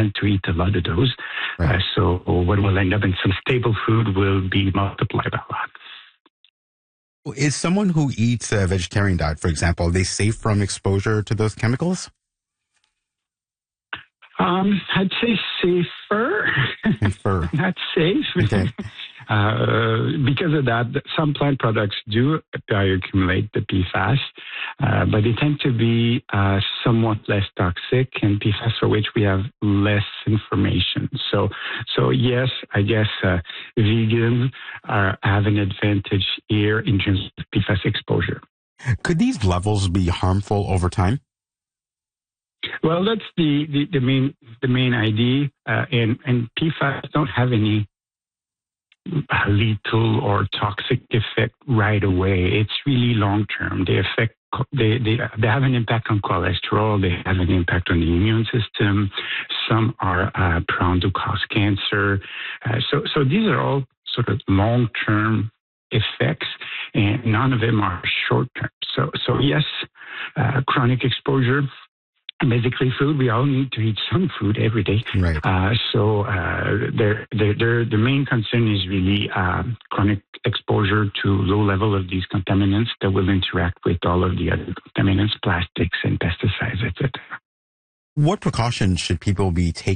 tend to eat a lot of those. Right. So what will end up in some stable food will be multiplied by a lot. Is someone who eats a vegetarian diet, for example, are they safe from exposure to those chemicals? I'd say safer, Safer. not safe. Okay. Because of that, some plant products do bioaccumulate the PFAS, but they tend to be somewhat less toxic, and PFAS for which we have less information. So yes, I guess vegans have an advantage here in terms of PFAS exposure. Could these levels be harmful over time? Well, that's the main idea, and PFAS don't have any lethal or toxic effect right away. It's really long term. They have an impact on cholesterol. They have an impact on the immune system. Some are prone to cause cancer. So these are all sort of long term effects, and none of them are short term. So yes, chronic exposure. Basically, food. We all need to eat some food every day. Right. So the main concern is really chronic exposure to low level of these contaminants that will interact with all of the other contaminants, plastics and pesticides, etc. What precautions should people be taking